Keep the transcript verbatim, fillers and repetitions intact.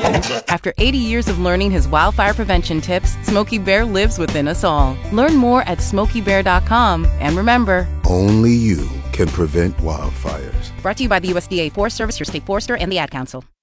After eighty years of learning his wildfire prevention tips, Smokey Bear lives within us all. Learn more at smokey bear dot com. And remember, only you can prevent wildfires. Brought to you by the U S D A Forest Service, your state forester, and the Ad Council.